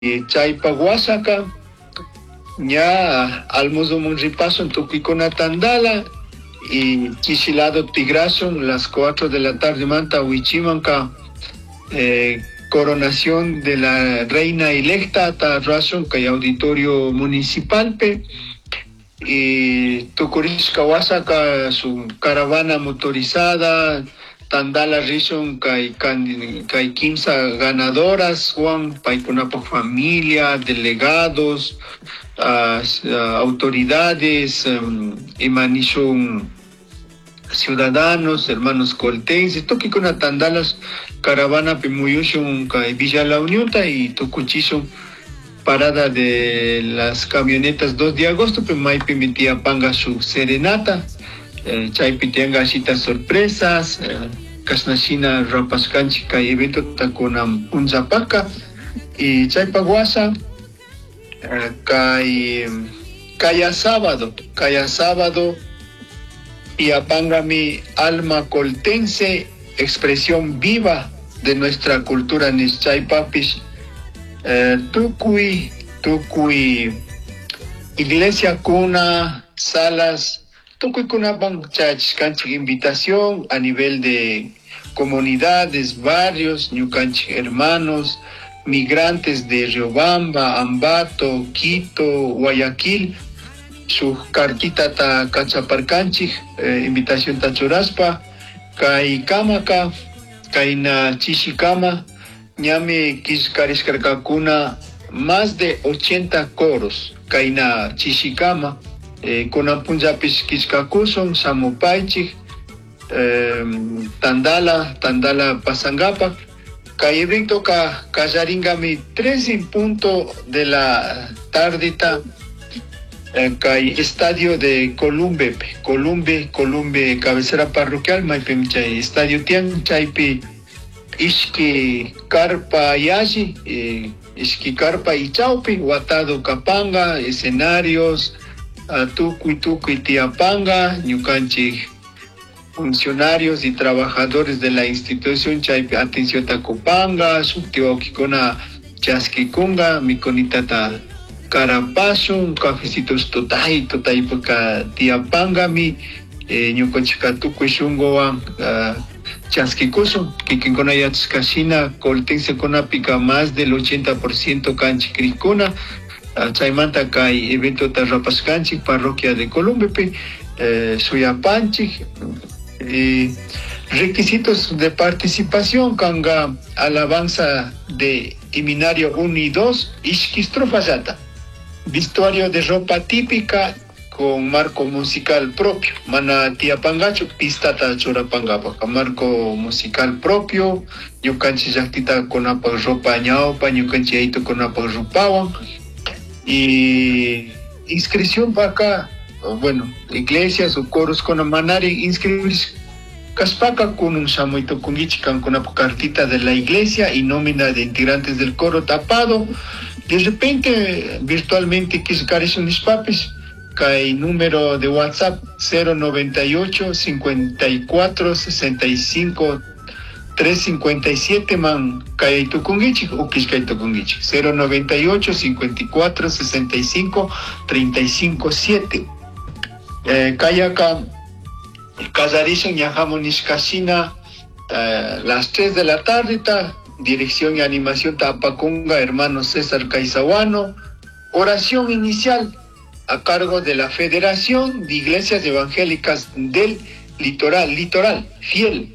chaypa wasaka ña almuzumun ripasun tukikuna tandala y Kishilado Tigrason las 4 de la tarde manta Huichimanca coronación de la reina electa ta razón que auditorio municipal pe y Tucurisca Huasaca su caravana motorizada Tandala Rison kai 15 ganadoras Juan Paikunapa familia delegados autoridades emanishon ciudadanos hermanos coltenses toki con tandalas caravana pemuyushon kai Villa La Unión y Tucuchison parada de las camionetas 2 de agosto pe maipi metia panga su serenata chaypitianga citas sorpresas kasnashina rapascanchi kai evento takunam unzapaka y chaypaguasa kaya sábado y apanga mi alma coltense expresión viva de nuestra cultura nischaypapish tukui iglesia cuna salas tukui kuna bang chachkanchi invitación a nivel de comunidades barrios ñukanchi hermanos migrantes de Riobamba, Ambato, Quito, Guayaquil, su cartita ta cachaparcanchi, invitación ta churaspa, kai kamaka, kai na chishikama, ñame kiscariscarcacuna, más de 80 coros, kai na chishikama, kuna punjapis kiskakuson, samupaichi, tandala pasangapa, Kay evento Cayaringami 3 en punto de la tardita kay estadio de Columbe, cabecera parroquial, Maipemchay, estadio Tian, Chaypi, Ishki Carpa Yashi, Ishki Carpa y Chaupi, Watado Capanga, escenarios, Tucuy Tiapanga, Ñucanchi. Funcionarios y trabajadores de la institución Chaypi atención Tacopanga, Subtiokikona Chasquikunga, Miconitata Carapazo, cafecitos totai porque Tiapanga, mi Ñucochicatuco Shungoa Chasquikuso, Kikinkona Yatskashina, Coltense Kona pica más del 80% Canchicricuna, Chaimanta Kai, evento Tarrapascanchi, parroquia de Columbepe, Suyapanchi. Requisitos de participación kanga alabanza de Himnario 1 y 2 Ishkistrofayata vestuario de ropa típica con marco musical propio mana tiapangacho pistata chorapangapa marco musical propio ñukanchi llaktita kunapa ropa ñawpa ñukanchi ayto kunapa rupawan y inscripción para acá. Bueno, iglesias o coros con manari inscribirse Caspaka con un samuito kungichikan con una cartita de la iglesia y nómina de integrantes del coro tapado. De repente, virtualmente, quiscares unos papis, cae número de WhatsApp 098 54 65 357 man cae tu kungichi o quiscai tu kungichi 098 54 65 357 Kayaka Casarizon Yajamon Iskashina las 3 de la tarde dirección y animación Tapacunga hermano César Caizahuano oración inicial a cargo de la Federación de Iglesias Evangélicas del Litoral fiel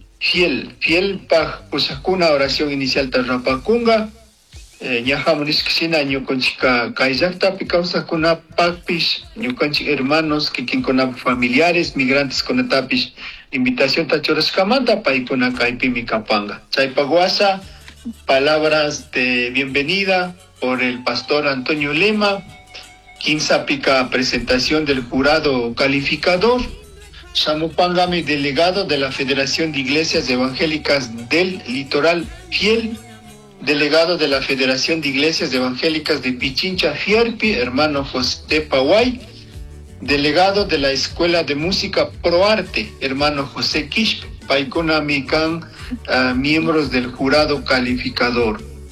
pa kusakuna oración inicial Tapacunga ñajamun iskishina ñukanchika kayllaktapi kawsakuna pakpish ñukanchik hermanos kikinkuna familiares migrantes kunatapish invitación tachoraskamanta paykuna kaypimi kapanga chaypaguasa palabras de bienvenida por el pastor Antonio Lema quinzapika presentación del jurado calificador Samupangami delegado de la Federación de Iglesias Evangélicas del Litoral Fiel delegado de la Federación de Iglesias Evangélicas de Pichincha Fierpi, hermano José Paway, delegado de la Escuela de Música Proarte, hermano José Quispe, Paikuna Mikan, miembros del jurado calificador.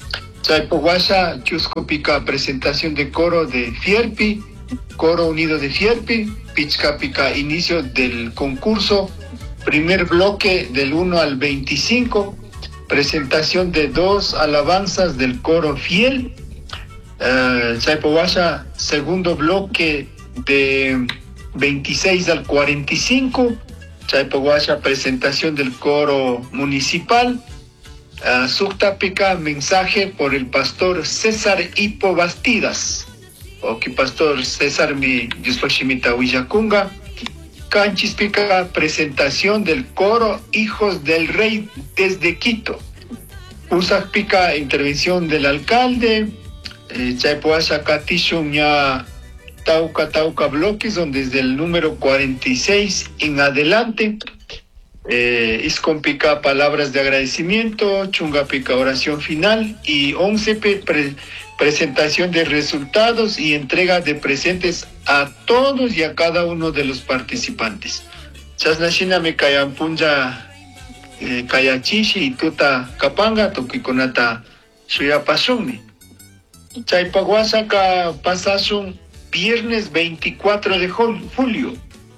Chaypoguasha, Chuscopica, presentación de coro de Fierpi, coro unido de Fierpi, Pichcapica, inicio del concurso, primer bloque del 1 al 25, presentación de 2 alabanzas del coro fiel, Chaypoguasha, segundo bloque de 26 al 45, Chaypoguasha, presentación del coro municipal, Suktapica, mensaje por el pastor César Hipo Bastidas, o que pastor César mi Yusfashimita Huillacunga. Canchispica, presentación del coro Hijos del Rey desde Quito. Usakpica, intervención del alcalde. Chaypoasha Katishun ya Tauca bloques, donde desde el número 46 en adelante. Iscompica, palabras de agradecimiento. Chungapica, oración final. Y 11 presentación de resultados y entrega de presentes a todos y a cada uno de los participantes. Chasnashina me kayampunja kayachishi y tuta kapanga tokikonata suyapasumi. Chaypaguasaka pasasun viernes 24 de julio.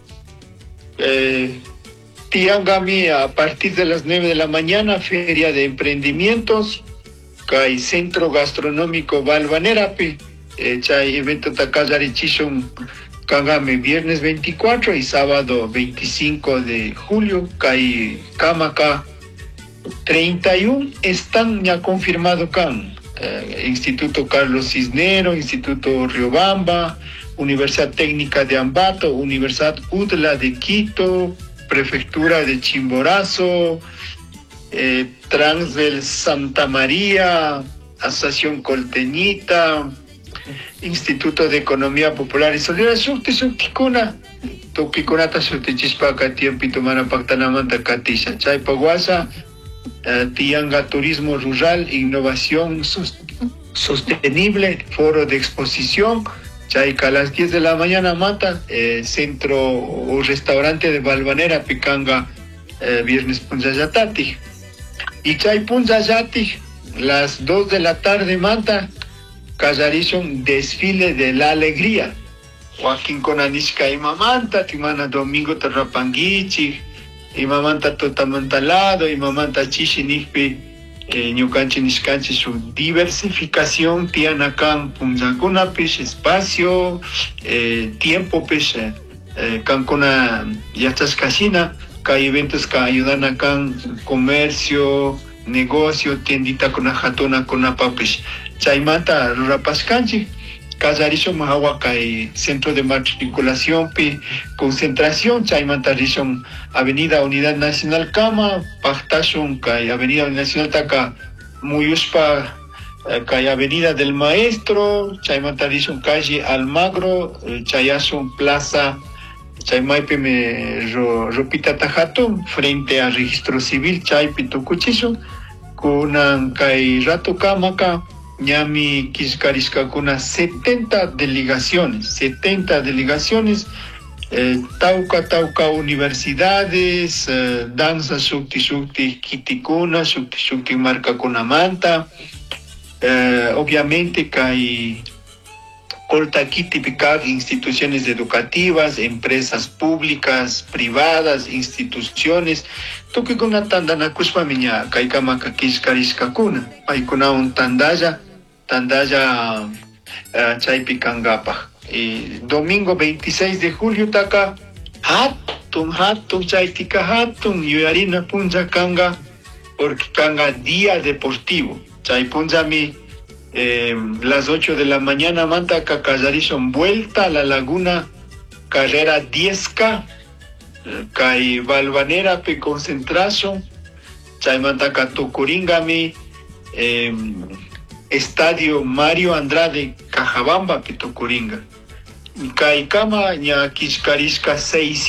Tiangami, a partir de las 9 de la mañana, feria de emprendimientos. Hay centro gastronómico Balvanerapi, chay evento takazarichishun kangame viernes 24 y sábado 25 de julio, kai kamaka 31 están ya confirmado kan, Instituto Carlos Cisnero, Instituto Riobamba, Universidad Técnica de Ambato, Universidad UDLA de Quito, Prefectura de Chimborazo, Transvel Santa María, Asociación Colteñita, Instituto de Economía Popular y Solidaria, Suktikuna, Tokikunata Sutichispaka, Tiempitumana Pactanamanta Katisha, Chaypaguasa, Tianga Turismo Rural, Innovación Sostenible, Foro de Exposición, Chayca a las 10 de la mañana mata, centro o restaurante de Balvanera, Picanga, viernes Punzayatati. Y Chay Punzayati, las 2 de la tarde mata, Casarizon desfile de la alegría. Joaquín Conanishka y Mamanta, Timana Domingo Terrapanguichi, y Mamanta Totamantalado, y Mamanta Chishinipi, Ñucanchi Nishkanchi, su diversificación, Tianacan, Punzakuna, Pish, espacio, tiempo, Pish, Cancuna, Yachascasina, que hay eventos que ayudan acá, comercio, negocio, tiendita con jatona con papish. Chaimanta, Rapascanchi, Casarizo Mahahuaca, centro de matriculación, concentración, Chaimanta Rishon, Avenida Unidad Nacional Cama, Pachtashon, Avenida Unidad Nacional Taca, Muyuspa, Avenida del Maestro, Chaimanta Rishon, calle Almagro, Chayason Plaza, Chaymaipe me ropita tajatón, frente al registro civil, Chaypito Cuchizo, con Kai Rato Kamaka, Ñami Kishkariska con 70 delegaciones, Tauca universidades, danza Shukti Kitikuna, Shukti marca con Amanta, obviamente Kai Coltaqui típica instituciones educativas, empresas públicas, privadas, instituciones, toque con una tandana kuspa miña, kaikamaka kishkariskakuna, paikuna un tandaya chaypikangapa. Domingo 26 de julio taka hatun chaytika hatun yuyarina punja kanga, porque kanga día deportivo, chay punjami. Las 8 de la mañana manta Cacayarizon vuelta a la laguna, carrera 10K, Cay Balvanera pe concentración, Chay manta Catucuringami, Estadio Mario Andrade Cajabamba pe Tucuringa, Cay Cama ña Kishkarisca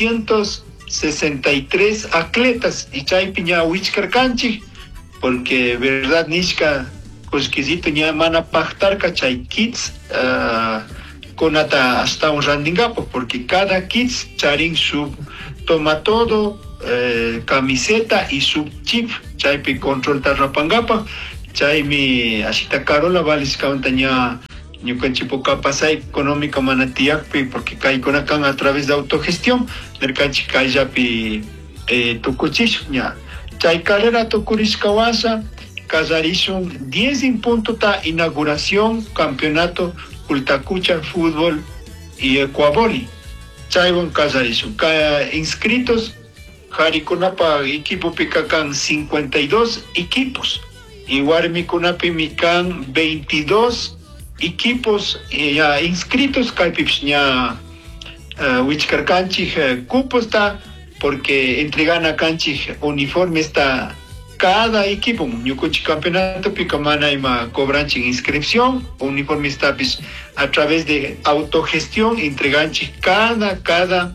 663 atletas y Chay piña Huichcarcanchi, porque verdad Nishka Cosquisito ña mana pactar cachay kits con hasta un randingapo, porque cada kits charin su toma todo, camiseta y su chip, chaypi control tarrapangapa, chaymi ashita Carola Valis kauntaña ñukanchipo capacitación económica manatiakpi porque kaykuna kan a través de autogestión nerkanchik kayllapi tukuchish ña chay carrera tukurishkawasa casarishun 10 puntos inauguración campeonato Ultacucha fútbol y ecuavoli chaywan casarishun inscritos Jarikunapa equipo picacan 52 equipos y Warmikunapi mikan 22 equipos ya inscritos Kaipipsña Wichkarkanchik cupos está porque entregan a canchik uniforme está cada equipo ñukunchik campeonato picamana ima cobranchik inscripción uniforme está a través de autogestión entreganchik cada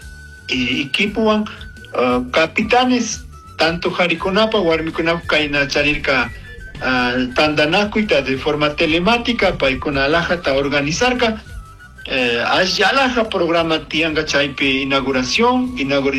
equipo capitanes tanto Jarikunapa Warmikunapa kaina charirka tandanakuita de forma telemática paikuna alajata organizarka alaja programa tianga chaype inauguración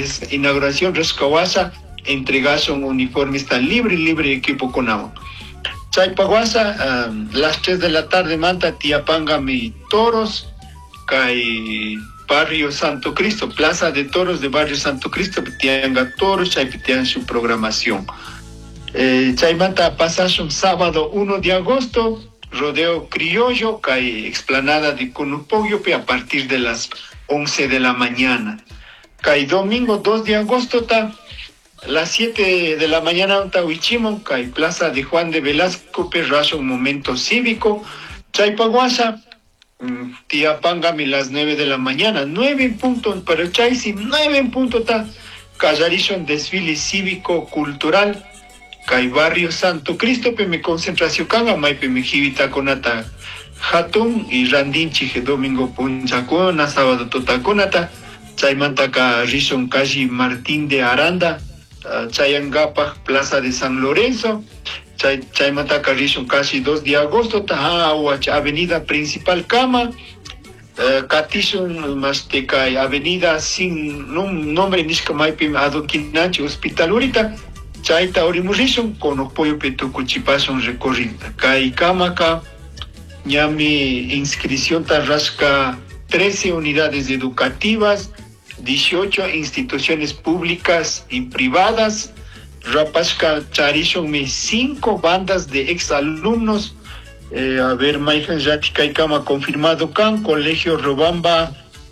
rescawasa entregación uniforme está libre equipo con agua chaypaguasa las 3 de la tarde manta tiapanga mi toros kai Barrio Santo Cristo, Plaza de Toros de Barrio Santo Cristo, tianga toros, tienen su programación. Chaimanta pasaron sábado 1 de agosto, rodeo criollo, cae explanada de Cunupoyo a partir de las 11 de la mañana. Cae domingo 2 de agosto, las 7 de la mañana, Huichimon, cae Plaza de Juan de Velasco, raso un momento cívico, Chaipaguasa, Tiapangami las 9 de la mañana, 9 puntos, pero Chaisi 9 puntos está Callarizón desfile cívico cultural, Cai Barrio Santo Cristo, me concentración canga, Maipe me jivita conata Hatun y Randinchi domingo punchacona, sábado totaconata, Chaimanta Rison Calle Martín de Aranda, Chayangapa Plaza de San Lorenzo, Chaimanta Rison casi 2 de agosto, Avenida Principal Cama, Catishon Masteca, Avenida sin nombre Niscamaipi Adoquinachi Hospital ahorita, Chaita Orimurison con apoyo Petucuchipason recorrida. Kai Kamaka, Ñami inscripción Tarrasca 13 unidades educativas, 18 instituciones públicas y privadas, Rapasca Charishon 5 bandas de exalumnos, Maijan Yatica y Kama confirmado Can, Colegio Robamba,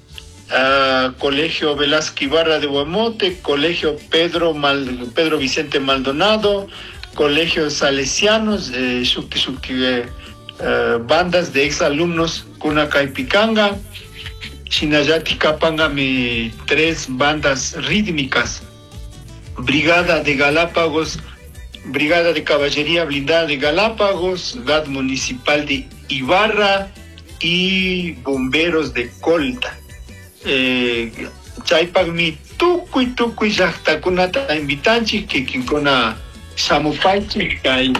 Colegio Velázquez Ibarra de Huamote, Colegio Pedro Vicente Maldonado, Colegio Salesianos, bandas de exalumnos Kunacaipicanga, Sinayatica Pangami 3 bandas rítmicas, Brigada de Galápagos, Brigada de Caballería Blindada de Galápagos, GAD Municipal de Ibarra y Bomberos de Colta. Chaypagmi tukuy llaqtakunata invitanchik kikinkuna samupaychik kay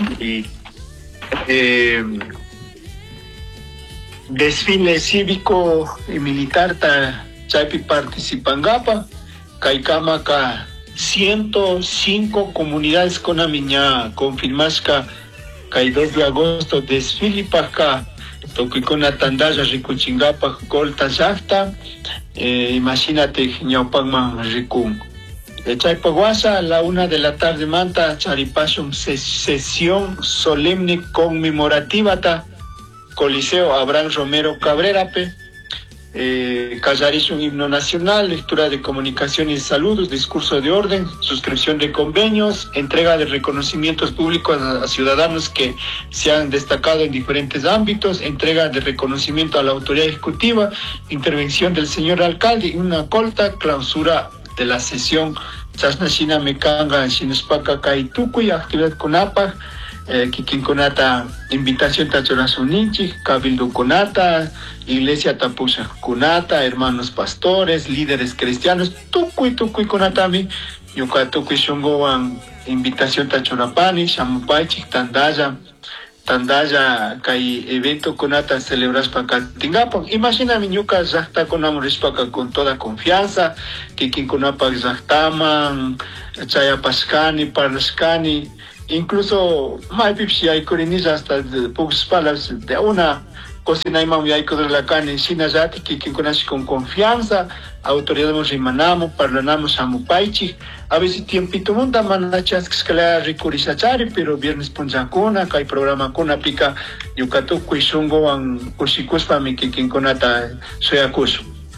desfile cívico y militar chaypi participangapa kay kamaka 105 comunidades kuna miña confirmasca kay 2 de agosto desfile paka Tokikuna Tandaya Rikuchingapa Colta Llaqta, imagínate ñawpakman rikun. Chaypaguasa a la 1 de la tarde manta charipashun sesión solemne conmemorativa Coliseo Abraham Romero Cabrerape, Callarizum himno nacional, lectura de comunicaciones y saludos, discurso de orden, suscripción de convenios, entrega de reconocimientos públicos a ciudadanos que se han destacado en diferentes ámbitos, entrega de reconocimiento a la autoridad ejecutiva, intervención del señor alcalde y una colta, clausura de la sesión Chasnashina Mekanga Shinuspaca Kaituku y actividad Kunapa, Kikinkunata, invitación Tachorazuninchi, Cabildo Kunata, Iglesia Tapusa Kunata, hermanos pastores, líderes cristianos, Tukui Kunatami, Yukatuki Shungowan, invitación Tachorapani, Shamupaichi, Tandaya, Kai evento Kunata celebras Pacatingapan. Imagina mi ñuka Zahta Konamurispaca con toda confianza, Kikinkunapa Zahtaman, Chaya Pascani, Parlaskani, incluso Maipipsi hay corinilla hasta de pocas palabras de una cocina y mami hay que la carne en China ya que conoce con confianza, autoridades rimanamos, parlanamos a mupaichi, a veces tiempito monta manachas que escala ricurisachari, pero viernes punjacona, que hay programa con aplica yucato cuisongo an cusikus para mí que quien conata soy acuso.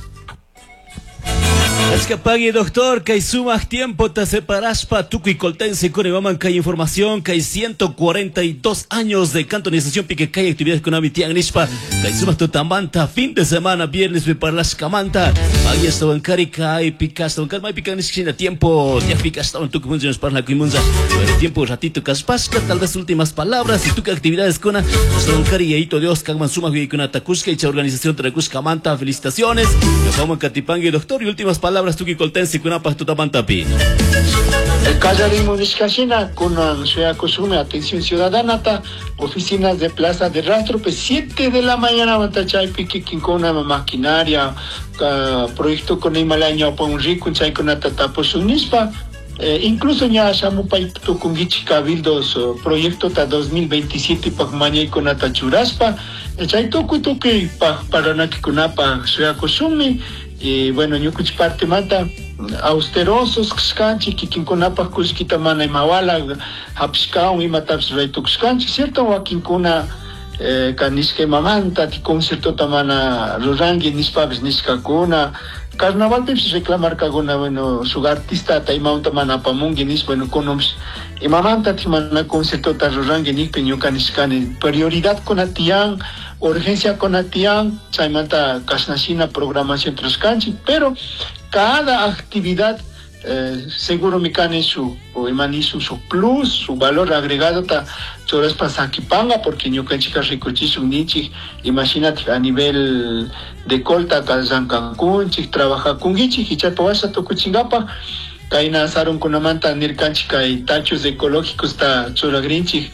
Es que pague, doctor, que hay sumas tiempo, te separas pa tuco y coltense con Ibaman, que hay información, que hay 142 años de cantonización, pique que hay actividades con Amitian Nispa, que hay sumas tu tambanta, fin de semana, viernes, me para las camanta, pague esto en carica y picas, en calma y pican sin tiempo, ya picas, en tu comunidad, nos para la comunidad, el tiempo, ratito, caspasca, tal vez últimas palabras, y tu que actividades con en cari y Dios, Kagman Suma, y con Atakusca y organización Tracusca Manta, felicitaciones, nos vamos a Catipangue, doctor, y últimas palabras. Tuki Coltensi kuna Pastutamantapi. Callarimos Vizcachina con Ciudad Cosume, atención ciudadana, oficinas de plaza de rastro, pues 7 de la mañana, Matachay, Piqui, con una maquinaria, proyecto con Himalaya, para un rico, Chay con Atatapo Sunispa, incluso ya Samupai Tukungichi Cabildos, proyecto ta 2027 para mañana con Atachuraspa, Chay Tokutuki para Naki Kunapa, Ciudad Cosume. Y bueno, yo escuché parte mata austerosos scanchi que quien con apa kuskita mana y mawala hapskao y mataps reto scanchi cierto wa quien kuna kaniske mamanta ti concierto tamana rorangi nispabs niskakuna carnaval tips reclamar kaguna bueno su artista ta imauta mana pamungi nis bueno konoms y mamanta ti mana concierto ta rorangi ni peño kaniskane prioridad con atian urgencia con Atián, Chaimanta Casnacina, programación Trascanchi, pero cada actividad seguro me cane su plus, su valor agregado ta choras pasakipanga, porque yo canchica ricochi su nichi, imagínate a nivel de colta kazan Cancún, chik trabaja con gichi, hichapawasa tokuchingapa, kaina saron con amanta nircanchica y tachos ecológicos ta choragrinchi.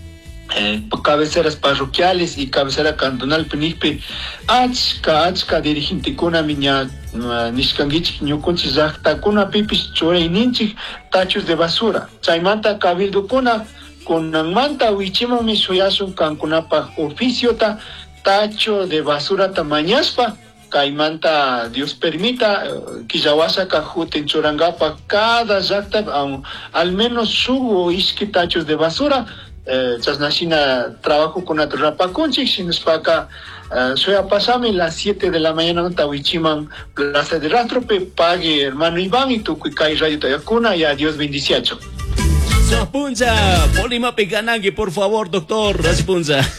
Cabeceras parroquiales y cabecera cantonal Penipe achka dirigente kuna miña nishkangichik ñukunchik llaqtakuna pipis churayninchik tachos de basura chaymanta cabildo kuna kunanmanta wichimami suyasun kankunapa oficio ta tacho de basura ta mañaspa kaymanta Dios permita quillawasa kajuten churangapa cada llaqta al menos subo iski tachos de basura Chasnashina trabajo con Aturrapaconchik, Sinuspaka, soy a pasarme las 7 de la mañana, Tawichiman, Plaza de Rastrope, pague hermano Iván y tu Kuikai Radio Tayakuna y adiós 28. Sapunza, Polima Peganangue, por favor, doctor, Raspunza.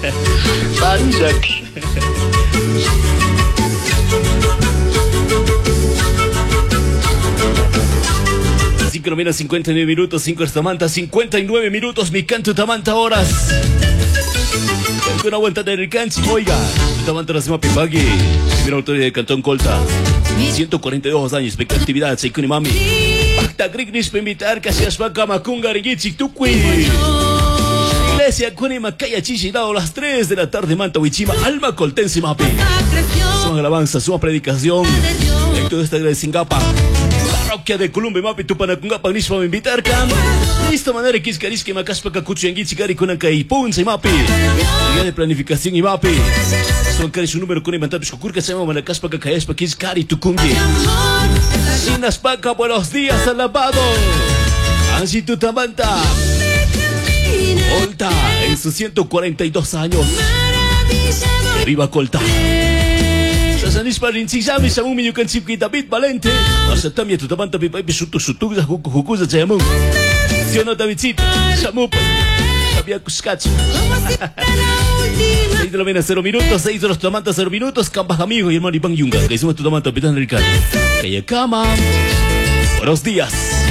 Panchak. 5 menos 59 minutos, 5 hasta Manta, 59 minutos, mi canto Tamanta horas. Una vuelta de Ricanchi, oiga, Tamanta la semana Pipagui, primera autoridad de Cantón Colta, 142 años de actividad, Seikuni Mami, Pacta Grignis para invitar que seas vaca Macunga, Rigichi, Tukui. Iglesia Kunima Kaya Chichi, dado las 3 de la tarde, Manta Wichima, Alma Coltense Mapi. Su alabanza, su predicación, en todo esta de Singapa. Parroquia de Colombia, Mapi, tu Panacungapa, Nispa, me invitar, Cam. De esta manera, Kiskariski, Macaspa, Cacucho, en Gichigari, Kunanka y Punza, Mapi. Día de planificación y Mapi. Son cari su número con inventarios, Kukurka, se llama Manacaspa, Cacayaspa, Kiskari, Tukungi. Sinas Paca, buenos días, alabado. Ansi tu Tamanta. Colta, en sus 142 años. Arriba Colta. Sasanis Parinchizami, Samumi, Yukansipki, David Valente. Asatamia, tu Tamanta, Pipi, Sutuza, Hukuza, Chayamum. Siono Davidcito, Samupa, Sabia Cuscacho. 6 de la mañana, 0 minutos, 6 de los Tamanta, 0 minutos. Campas amigo y hermano Iván Yunga, que hicimos tu Tamanta, Pitán Ricardo. Calla Cama. Buenos días.